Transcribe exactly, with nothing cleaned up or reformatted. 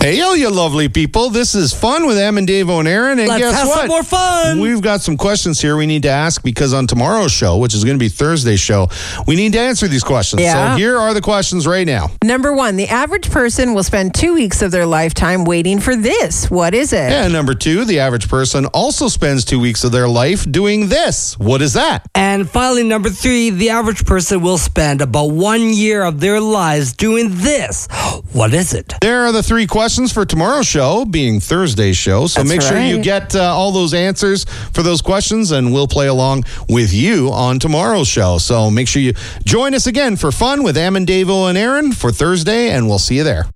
Hey, yo, you lovely people. This is Fun with Em and Davo and Aaron. And Let's guess have what? some more fun. We've got some questions here we need to ask because on tomorrow's show, which is going to be Thursday's show, we need to answer these questions. Yeah. So here are the questions right now. Number one, the average person will spend two weeks of their lifetime waiting for this. What is it? And number two, the average person also spends two weeks of their life doing this. What is that? And finally, number three, the average person will spend about one year of their lives doing this. What is it? There are the three questions for tomorrow's show, being Thursday's show. So That's make sure you right. get uh, all those answers for those questions, and we'll play along with you on tomorrow's show. So make sure you join us again for Fun with Em and Davo and Aaron for Thursday, and we'll see you there.